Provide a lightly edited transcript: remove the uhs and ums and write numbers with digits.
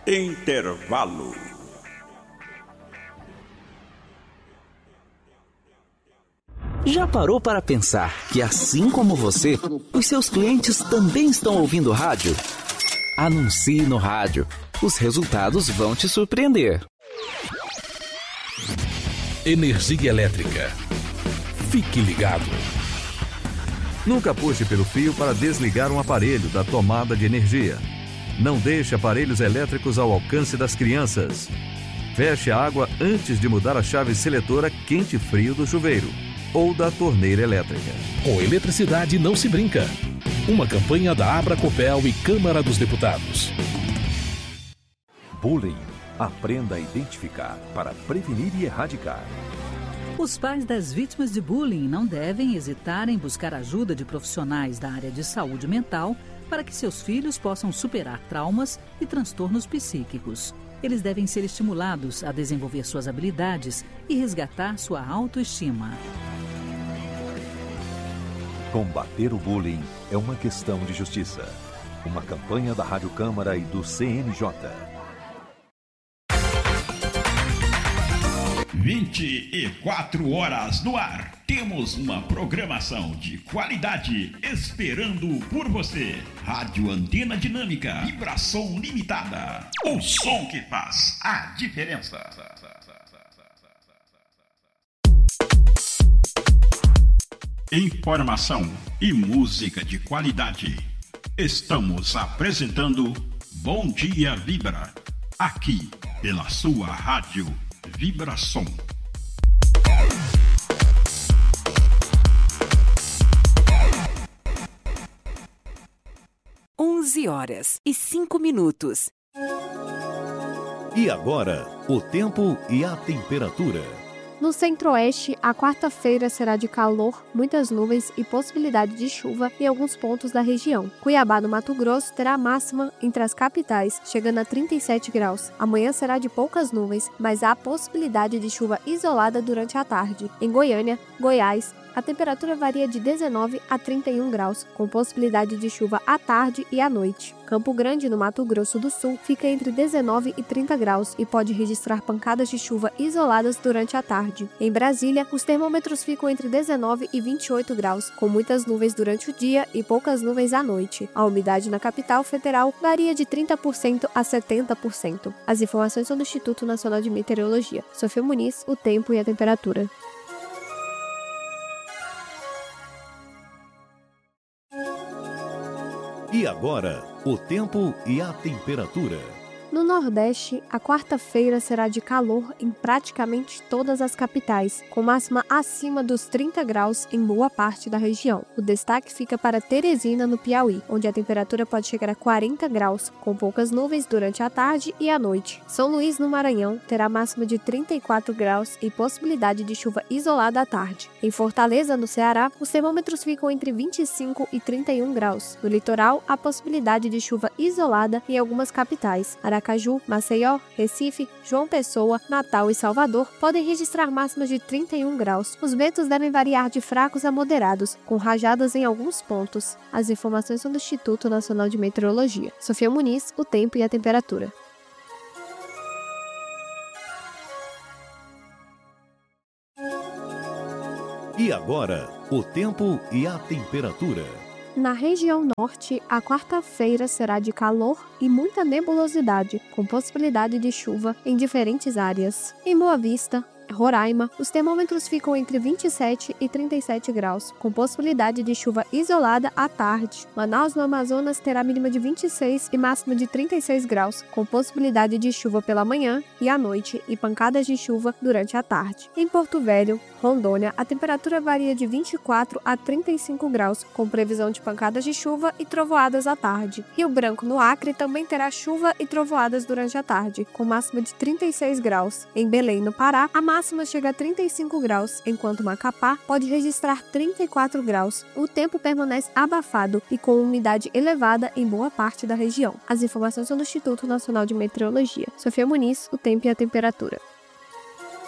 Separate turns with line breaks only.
Intervalo.
Já parou para pensar que, assim como você, os seus clientes também estão ouvindo rádio? Anuncie no rádio. Os resultados vão te surpreender.
Energia elétrica. Fique ligado.
Nunca puxe pelo fio para desligar um aparelho da tomada de energia. Não deixe aparelhos elétricos ao alcance das crianças. Feche a água antes de mudar a chave seletora quente-frio do chuveiro ou da torneira elétrica.
Com eletricidade não se brinca. Uma campanha da Abracopel e Câmara dos Deputados.
Bullying. Aprenda a identificar para prevenir e erradicar.
Os pais das vítimas de bullying não devem hesitar em buscar ajuda de profissionais da área de saúde mental para que seus filhos possam superar traumas e transtornos psíquicos. Eles devem ser estimulados a desenvolver suas habilidades e resgatar sua autoestima.
Combater o bullying é uma questão de justiça. Uma campanha da Rádio Câmara e do CNJ.
24 horas no ar. Temos uma programação de qualidade esperando por você. Rádio Antena Dinâmica, vibração limitada. O som que faz a diferença. Informação e música de qualidade. Estamos apresentando Bom Dia Vibra, aqui pela sua rádio Vibração.
Horas e 5 minutos.
E agora, o tempo e a temperatura.
No centro-oeste, a quarta-feira será de calor, muitas nuvens e possibilidade de chuva em alguns pontos da região. Cuiabá, no Mato Grosso, terá a máxima entre as capitais, chegando a 37 graus. Amanhã será de poucas nuvens, mas há possibilidade de chuva isolada durante a tarde. Em Goiânia, Goiás, a temperatura varia de 19 a 31 graus, com possibilidade de chuva à tarde e à noite. Campo Grande, no Mato Grosso do Sul, fica entre 19 e 30 graus e pode registrar pancadas de chuva isoladas durante a tarde. Em Brasília, os termômetros ficam entre 19 e 28 graus, com muitas nuvens durante o dia e poucas nuvens à noite. A umidade na capital federal varia de 30% a 70%. As informações são do Instituto Nacional de Meteorologia. Sofia Muniz, o tempo e a temperatura.
E agora, o tempo e a temperatura.
No Nordeste, a quarta-feira será de calor em praticamente todas as capitais, com máxima acima dos 30 graus em boa parte da região. O destaque fica para Teresina, no Piauí, onde a temperatura pode chegar a 40 graus, com poucas nuvens durante a tarde e a noite. São Luís, no Maranhão, terá máxima de 34 graus e possibilidade de chuva isolada à tarde. Em Fortaleza, no Ceará, os termômetros ficam entre 25 e 31 graus. No litoral, há possibilidade de chuva isolada em algumas capitais. Aracaju, Maceió, Recife, João Pessoa, Natal e Salvador podem registrar máximas de 31 graus. Os ventos devem variar de fracos a moderados, com rajadas em alguns pontos. As informações são do Instituto Nacional de Meteorologia. Sofia Muniz, o tempo e a temperatura.
E agora, o tempo e a temperatura.
Na região norte, a quarta-feira será de calor e muita nebulosidade, com possibilidade de chuva em diferentes áreas. Em Boa Vista, Roraima, os termômetros ficam entre 27 e 37 graus, com possibilidade de chuva isolada à tarde. Manaus, no Amazonas, terá mínima de 26 e máxima de 36 graus, com possibilidade de chuva pela manhã e à noite e pancadas de chuva durante a tarde. Em Porto Velho, Rondônia, a temperatura varia de 24 a 35 graus, com previsão de pancadas de chuva e trovoadas à tarde. Rio Branco, no Acre, também terá chuva e trovoadas durante a tarde, com máxima de 36 graus. Em Belém, no Pará, a máxima chega a 35 graus, enquanto Macapá pode registrar 34 graus. O tempo permanece abafado e com umidade elevada em boa parte da região. As informações são do Instituto Nacional de Meteorologia. Sofia Muniz, o tempo e a temperatura.